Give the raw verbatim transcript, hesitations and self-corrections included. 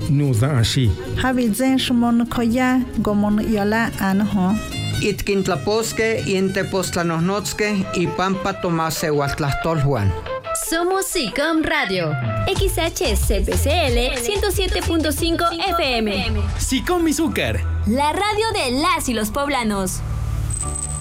nuda ashi. Habizen shumon koya gomon yola anho. Itkintlaposque y entepostlanosnotzque y pampa tomase hualtlahtolhuan. Somos SICOM Radio, X H C P C L ciento siete punto cinco F M. SICOM Izúcar, la radio de las y los poblanos.